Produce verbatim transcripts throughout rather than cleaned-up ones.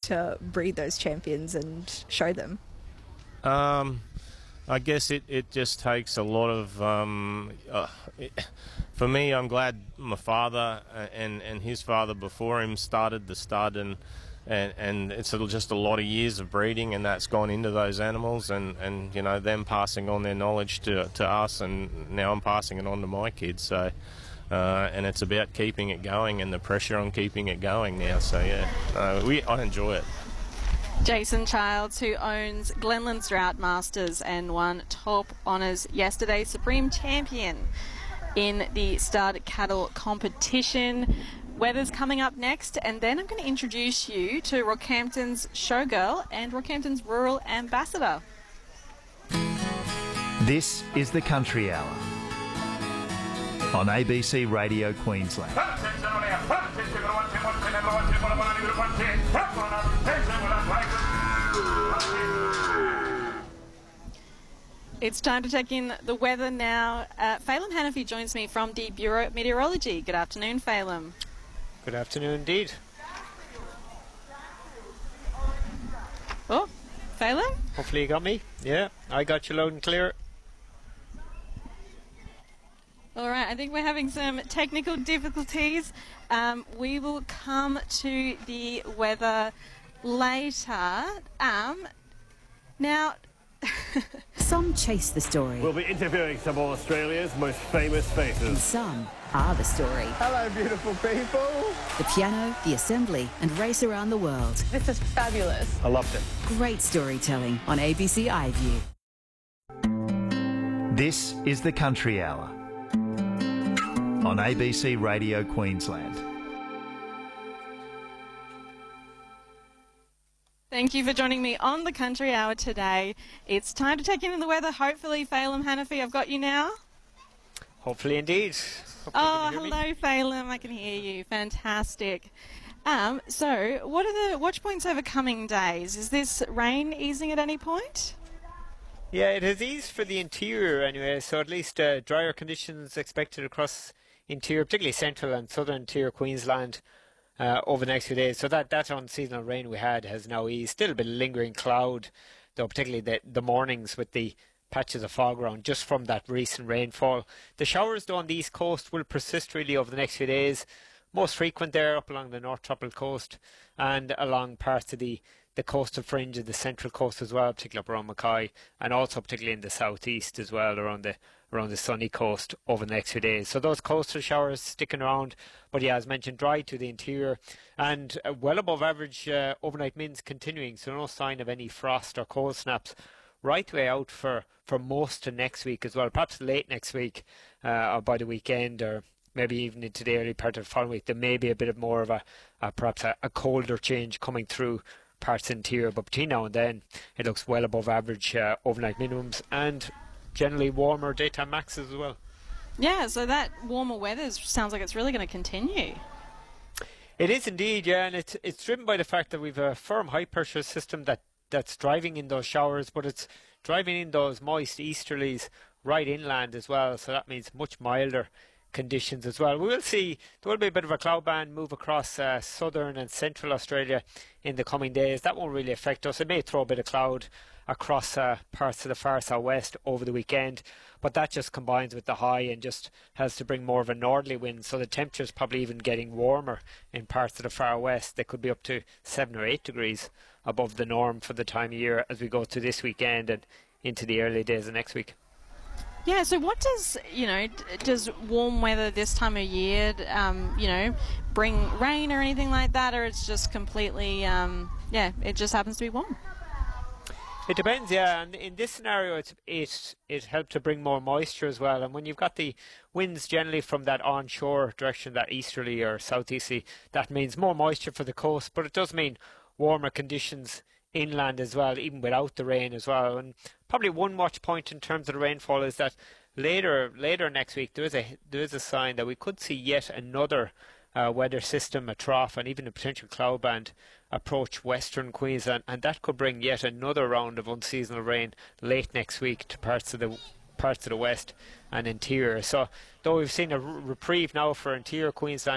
to breed those champions and show them? Um, I guess it, it just takes a lot of... Um, uh, it, for me, I'm glad my father and, and his father before him started the stud, and and, and it's just a lot of years of breeding, and that's gone into those animals, and, and you know, them passing on their knowledge to, to us, and now I'm passing it on to my kids. So... Uh, and it's about keeping it going and the pressure on keeping it going now. So yeah, uh, we I enjoy it. Jason Childs, who owns Glenlands Drought Masters and won top honours yesterday, Supreme Champion in the stud cattle competition. Weather's coming up next, and then I'm going to introduce you to Rockhampton's showgirl and Rockhampton's rural ambassador. This is the Country Hour on A B C Radio Queensland. It's time to check in the weather now. Uh, Phelim Hanafi joins me from the Bureau of Meteorology. Good afternoon, Phelim. Good afternoon indeed. Oh, Phelim? Hopefully you got me. Yeah, I got you loud and clear. All right, I think we're having some technical difficulties. Um, we will come to the weather later. Um, now... Some chase the story. We'll be interviewing some of Australia's most famous faces. And some are the story. Hello, beautiful people. The piano, the assembly, and race around the world. This is fabulous. I loved it. Great storytelling on A B C iView. This is the Country Hour on A B C Radio Queensland. Thank you for joining me on the Country Hour today. It's time to take in the weather. Hopefully, Phelim Hanafi, I've got you now. Hopefully indeed. Hopefully oh, hello, Phelim. I can hear you. Fantastic. Um, so, what are the watch points over coming days? Is this rain easing at any point? Yeah, it has eased for the interior anyway, so at least uh, drier conditions expected across interior, particularly central and southern interior Queensland uh, over the next few days. So that, that unseasonal rain we had has now eased. Still a bit of lingering cloud, though, particularly the, the mornings with the patches of fog around just from that recent rainfall. The showers, though, on the east coast will persist really over the next few days. Most frequent there up along the North Tropical Coast and along parts of the, the coastal fringe of the central coast as well, particularly up around Mackay, and also particularly in the southeast as well, around the around the sunny coast over the next few days. So those coastal showers sticking around, but yeah, as mentioned, dry to the interior and uh, well above average uh, overnight winds continuing, so no sign of any frost or cold snaps right the way out for, for most of next week as well, perhaps late next week uh, or by the weekend, or maybe even into the early part of the following week. There may be a bit of more of a, a perhaps a, a colder change coming through parts of the interior, but between now and then it looks well above average uh, overnight minimums and generally warmer daytime maxes as well. Yeah, so that warmer weather sounds like it's really going to continue. It is indeed, yeah, and it's it's driven by the fact that we've a firm high pressure system that that's driving in those showers, but it's driving in those moist easterlies right inland as well, so that means much milder conditions as well. We will see there will be a bit of a cloud band move across uh, southern and central Australia in the coming days. That won't really affect us. It may throw a bit of cloud across uh, parts of the far southwest over the weekend, but that just combines with the high and just has to bring more of a northerly wind, so the temperature's probably even getting warmer in parts of the far west. They could be up to seven or eight degrees above the norm for the time of year as we go to this weekend and into the early days of next week. Yeah, so what does, you know, does warm weather this time of year, um, you know, bring rain or anything like that, or it's just completely, um, yeah, it just happens to be warm? It depends, yeah, and in this scenario it's, it it helped to bring more moisture as well, and when you've got the winds generally from that onshore direction, that easterly or southeasterly, that means more moisture for the coast, but it does mean warmer conditions inland as well, even without the rain as well. And probably one watch point in terms of the rainfall is that later later next week there is a there is a sign that we could see yet another uh, weather system, a trough, and even a potential cloud band approach western Queensland, and that could bring yet another round of unseasonal rain late next week to parts of the parts of the west and interior. So though we've seen a r- reprieve now for interior Queensland,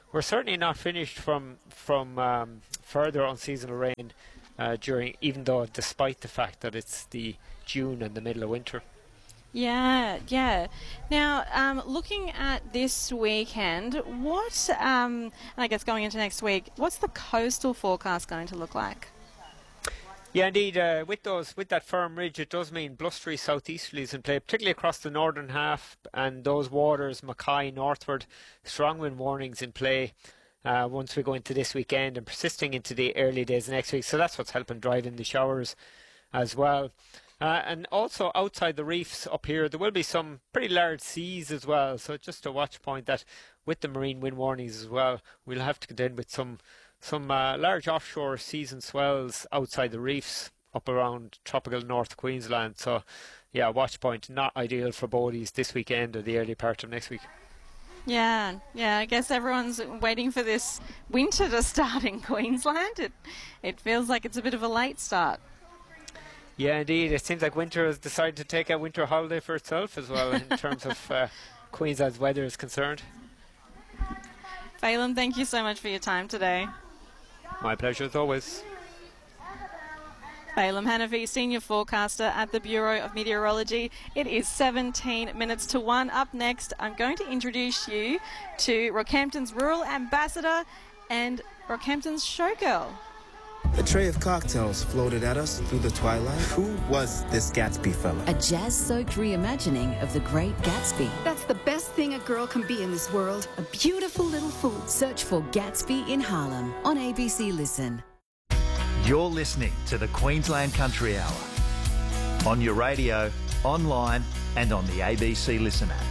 we're certainly not finished from from um, further unseasonal rain uh, during, even though despite the fact that it's the June and the middle of winter. Yeah, yeah. Now, um, looking at this weekend, what, um, and I guess going into next week, what's the coastal forecast going to look like? Yeah, indeed. Uh, with those, with that firm ridge, it does mean blustery southeasterlies in play, particularly across the northern half, and those waters, Mackay northward, strong wind warnings in play uh, once we go into this weekend and persisting into the early days of next week. So that's what's helping drive in the showers as well. Uh, and also outside the reefs up here, there will be some pretty large seas as well. So just a watch point that with the marine wind warnings as well, we'll have to contend with some some uh, large offshore seas and swells outside the reefs up around tropical North Queensland. So yeah, watch point, not ideal for boaties this weekend or the early part of next week. Yeah, yeah. I guess everyone's waiting for this winter to start in Queensland. It it feels like it's a bit of a late start. Yeah, indeed. It seems like winter has decided to take a winter holiday for itself as well in terms of uh, Queensland's weather is concerned. Phelim, thank you so much for your time today. My pleasure as always. Phelim Hanafi, Senior Forecaster at the Bureau of Meteorology. It is seventeen minutes to one. Up next, I'm going to introduce you to Rockhampton's Rural Ambassador and Rockhampton's Showgirl. A tray of cocktails floated at us through the twilight. Who was this Gatsby fella? A jazz-soaked reimagining of The Great Gatsby. That's the best thing a girl can be in this world. A beautiful little fool. Search for Gatsby in Harlem on A B C Listen. You're listening to the Queensland Country Hour on your radio, online and on the A B C Listen app.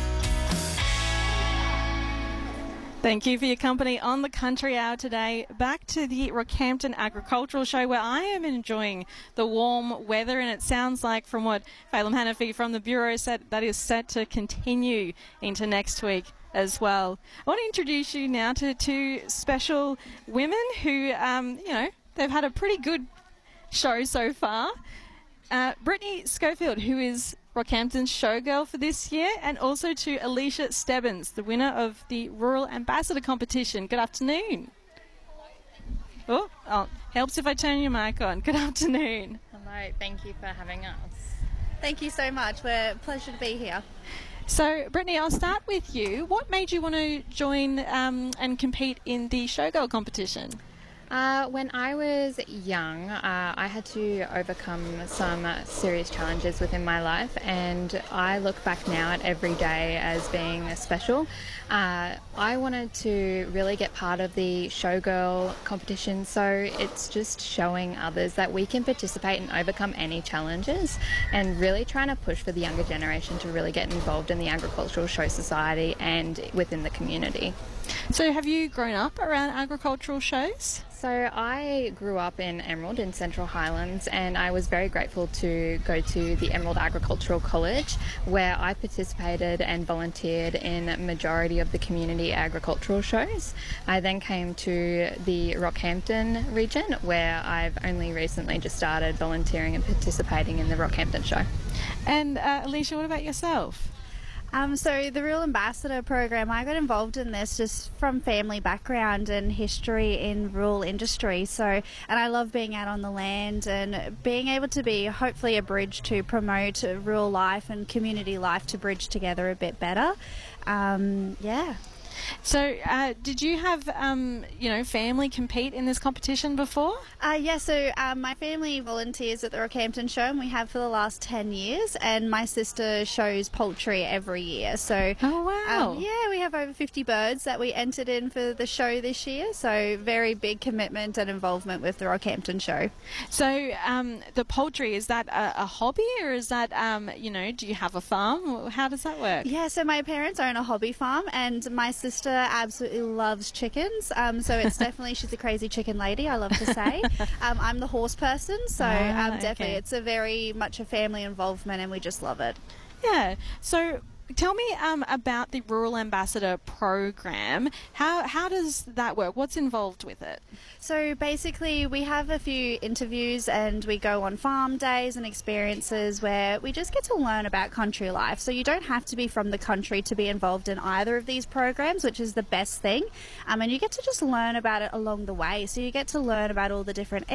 Thank you for your company on the Country Hour today. Back to the Rockhampton Agricultural Show, where I am enjoying the warm weather, and it sounds like from what Phelim Hanafi from the Bureau said, that is set to continue into next week as well. I want to introduce you now to two special women who, um, you know, they've had a pretty good show so far. Uh, Brittany Schofield, who is Rockhampton's Showgirl for this year, and also to Alicia Stebbins, the winner of the Rural Ambassador competition. Good afternoon. Oh, oh, helps if I turn your mic on. Good afternoon. Hello, thank you for having us. Thank you so much. We're a pleasure to be here. So, Brittany, I'll start with you. What made you want to join um, and compete in the Showgirl competition? Uh, when I was young, uh, I had to overcome some uh, serious challenges within my life, and I look back now at every day as being special. Uh, I wanted to really get part of the Showgirl competition, so it's just showing others that we can participate and overcome any challenges, and really trying to push for the younger generation to really get involved in the Agricultural Show Society and within the community. So have you grown up around agricultural shows? So I grew up in Emerald in Central Highlands, and I was very grateful to go to the Emerald Agricultural College, where I participated and volunteered in a majority of the community agricultural shows. I then came to the Rockhampton region, where I've only recently just started volunteering and participating in the Rockhampton show. And uh, Alicia, what about yourself? Um, so the Rural Ambassador program, I got involved in this just from family background and history in rural industry. So, and I love being out on the land and being able to be hopefully a bridge to promote rural life and community life to bridge together a bit better. Um, yeah. So, uh, did you have, um, you know, family compete in this competition before? Uh, yeah, so um, my family volunteers at the Rockhampton Show, and we have for the last ten years, and my sister shows poultry every year. So, oh, wow. Um, yeah, we have over fifty birds that we entered in for the show this year, so very big commitment and involvement with the Rockhampton Show. So, um, the poultry, is that a, a hobby, or is that, um, you know, do you have a farm? How does that work? Yeah, so my parents own a hobby farm, and my sister sister absolutely loves chickens, um, so it's definitely, she's a crazy chicken lady, I love to say. um, I'm the horse person, so ah, um, definitely okay. it's a very much a family involvement, and we just love it. Yeah, so Tell me um, about the Rural Ambassador program. How how does that work? What's involved with it? So basically we have a few interviews and we go on farm days and experiences where we just get to learn about country life. So you don't have to be from the country to be involved in either of these programs, which is the best thing. Um, and you get to just learn about it along the way. So you get to learn about all the different